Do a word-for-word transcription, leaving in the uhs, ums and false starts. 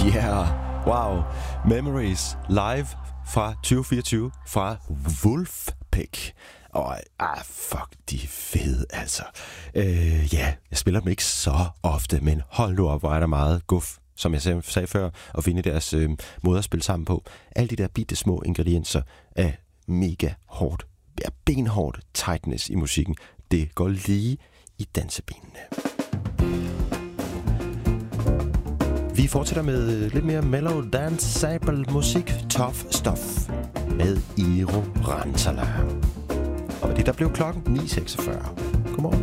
Yeah, wow. Memories live fra tyve fireogtyve fra Wolfpack. Og ah, fuck, de er fede, altså. Øh, ja, jeg spiller dem ikke så ofte, men hold nu op, hvor er der meget guf, som jeg sagde før, at finde deres øh, måde at spille sammen på. Alle de der bitte små ingredienser af mega hårdt, ja, benhårdt tightness i musikken, det går lige i dansebenene. Vi fortsætter med lidt mere mellow danceable musik, tough stuff, med Eero Rantzala. Og det der blev klokken ni seksogfyrre. Godmorgen.